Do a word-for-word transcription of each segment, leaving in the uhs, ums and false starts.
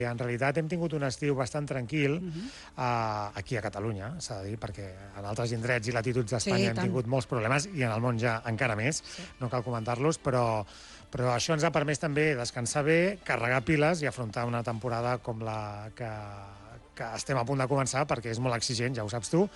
En realitat hem tingut un estiu bastant tranquil aquí a Catalunya, s'ha de dir, perquè en altres indrets i latituds d'Espanya hem tingut molts problemes i en el món ja encara més, no cal comentar-los, però però això ens ha permès també descansar bé, carregar piles i afrontar una temporada com la que que estem a punt de començar, perquè és molt exigent, ja ho saps tu,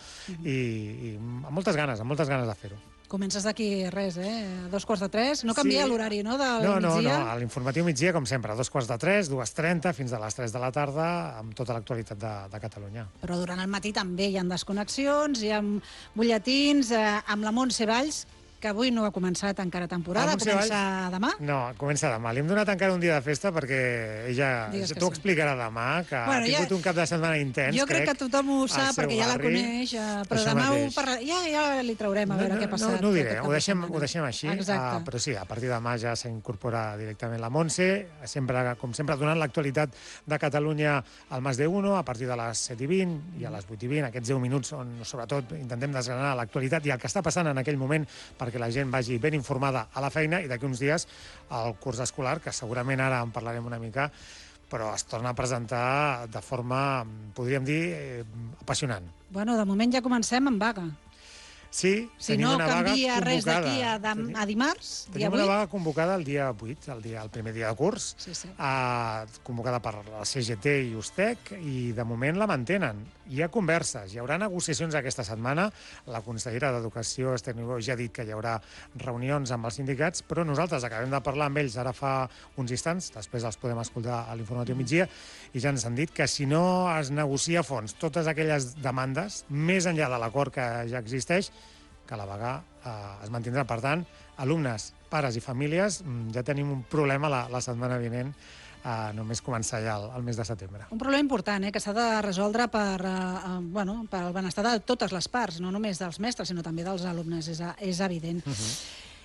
i amb moltes ganes, amb moltes ganes de fer-ho. Comences d'aquí res, eh? A dos quarts de tres. No canvia l'horari, no, del migdia? No, no, no. a l'informatiu migdia, com sempre, a dos quarts de tres, dues trenta, fins a les tres de la tarda, amb tota l'actualitat de, de Catalunya. Però durant el matí també hi ha desconnexions, hi ha butlletins, eh, amb la Montse Valls, que avui no ha començat encara temporada, comença demà? No, comença demà. Li hem donat encara un dia de festa perquè ella t'ho explicarà demà, que ha tingut un cap de setmana intens, crec. Jo crec que tothom ho sap perquè ja la coneix, però demà ja li traurem a veure què ha passat. No ho diré, ho deixem així, però sí, a partir de demà ja s'incorpora directament la Montse, com sempre donant l'actualitat de Catalunya al Mas de Uno, a partir de les set i vint i a les vuit i vint, aquests deu minuts on sobretot intentem desgranar l'actualitat i el que està passant en aquell moment perquè la gent vagi ben informada a la feina i d'aquí uns dies al curs escolar, que segurament ara en parlarem una mica, però es torna a presentar de forma, podríem dir, apassionant. Bueno, de moment ja comencem amb vaga. Sí, tenim una vaga convocada. Si no canvia res d'aquí a dimarts, dia vuit. Tenim una vaga convocada el dia vuit, el primer dia de curs, convocada per la C G T i Ustec, i de moment la mantenen. Hi ha converses, hi haurà negociacions aquesta setmana. La consellera d'Educació, Esther Niubó, ja ha dit que hi haurà reunions amb els sindicats, però nosaltres acabem de parlar amb ells ara fa uns instants, després els podem escoltar a l'informatiu migdia, i ja ens han dit que si no es negocia a fons totes aquelles demandes, més enllà de l'acord que ja existeix, que la vaga eh, es mantindrà. Per tant, alumnes, pares i famílies, ja tenim un problema la, la setmana vinent, eh, només començar ja el, el mes de setembre. Un problema important, eh, que s'ha de resoldre per, eh, bueno, per el benestar de totes les parts, no només dels mestres, sinó també dels alumnes, és, és evident. Uh-huh.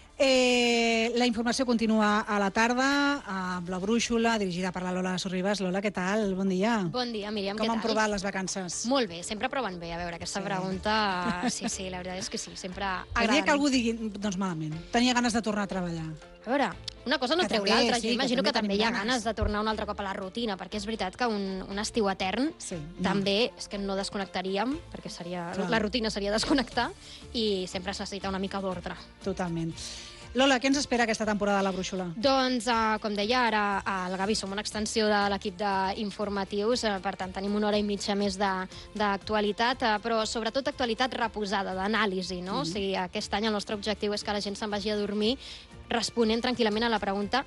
Eh, la informació continua a la tarda amb la brúixola dirigida per la Lola Sorribas. Lola, què tal? Bon dia. Bon dia, Míriam, què tal? Com han provat les vacances? Molt bé, sempre proven bé. A veure, aquesta pregunta... Sí, sí, la veritat és que sí, sempre agraden. El dia que algú digui, doncs malament, tenia ganes de tornar a treballar. A veure, una cosa no treu l'altra. Jo imagino que també hi ha ganes de tornar un altre cop a la rutina, perquè és veritat que un estiu etern també és que no desconnectaríem, perquè la rutina seria desconnectar, i sempre es necessita una mica d'ordre. Totalment. Lola, què ens espera aquesta temporada de la brúixola? Doncs, com deia ara, el Gavi som una extensió de l'equip d'informatius, per tant tenim una hora i mitja més d'actualitat, però sobretot actualitat reposada, d'anàlisi, no? O sigui, aquest any el nostre objectiu és que la gent se'n vagi a dormir responent tranquil·lament a la pregunta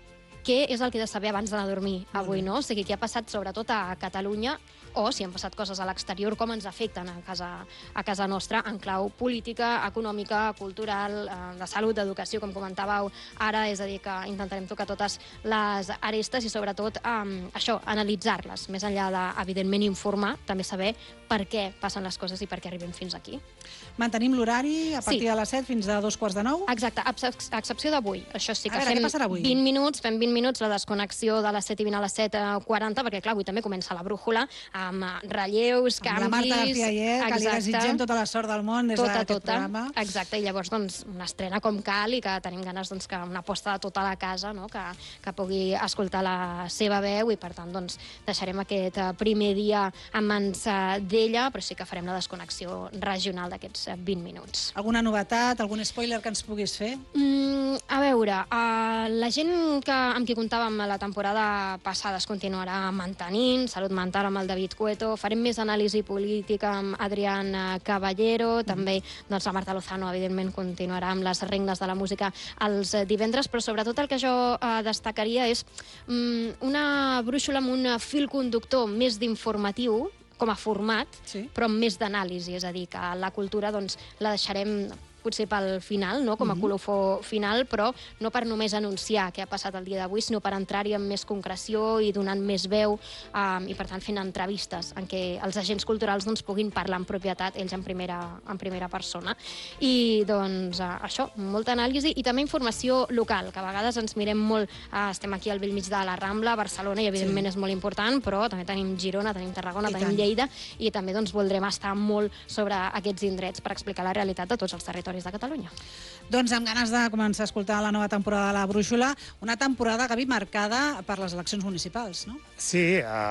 què és el que he de saber abans d'anar a dormir avui, no? O sigui, què ha passat sobretot a Catalunya, o si han passat coses a l'exterior, com ens afecten a casa, a casa nostra, en clau política, econòmica, cultural, de salut, d'educació, com comentàveu ara, és a dir, que intentarem tocar totes les arestes i sobretot um, això, analitzar-les, més enllà de, evidentment, informar, també saber per què passen les coses i per què arribem fins aquí. Mantenim l'horari a partir de les set fins a dos quarts de nou? Exacte, a excepció d'avui. Això sí que fem vint minuts, fem vint minuts, la desconnexió de les set i vint a les set i quaranta, perquè clar, avui també comença la brúixola, amb relleus, canvis... Amb la Marta García Aller, que li desitgem tota la sort del món des d'aquest programa. Exacte, i llavors doncs una estrena com cal i que tenim ganes doncs que una aposta de tota la casa, no? que, que pugui escoltar la seva veu i per tant doncs deixarem aquest primer dia en mans d'ella, però sí que farem la desconnexió regional d'aquests vint minuts. Alguna novetat, algun spoiler que ens puguis fer? Mm, a veure, uh, la gent que, amb qui comptàvem la temporada passada es continuarà mantenint, Salut Mental amb el David Cueto, farem més anàlisi política amb Adrián Caballero, també doncs, la Marta Lozano, evidentment, continuarà amb les regnes de la música els divendres, però sobretot el que jo eh, destacaria és um, una brúixola amb un fil conductor més d'informatiu, com a format, sí, però amb més d'anàlisi, és a dir, que la cultura doncs, la deixarem potser pel final, no? com a colofó final, però no per només anunciar què ha passat el dia d'avui, sinó per entrar-hi amb més concreció i donant més veu um, i, per tant, fent entrevistes en què els agents culturals doncs, puguin parlar en propietat, ells en primera, en primera persona. I, doncs, uh, això, molta anàlisi i també informació local, que a vegades ens mirem molt, uh, estem aquí al bell mig de la Rambla, Barcelona, i evidentment sí, és molt important, però també tenim Girona, tenim Tarragona, I tenim tant. Lleida, i també doncs, voldrem estar molt sobre aquests indrets per explicar la realitat de tots els territoris territoris de Catalunya. Doncs amb ganes de començar a escoltar la nova temporada de La Brúixola, una temporada, Gavi, marcada per les eleccions municipals, no? Sí,